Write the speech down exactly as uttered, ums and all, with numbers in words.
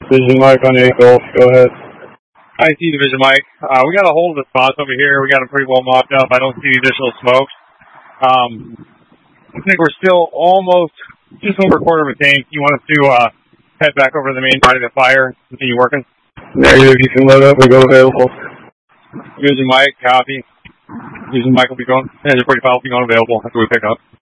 Division Mike on eight Golf, go ahead. I see Division Mike. Uh, we got a hold of the spots over here. We got them pretty well mocked up. I don't see any additional smoke. Um, I think we're still almost just over a quarter of a tank. You want us to uh, head back over to the main body of the fire, continue working? Negative, you can load up and go available. Division Mike, copy. Division Mike will be going. And forty-five will be going available after we pick up.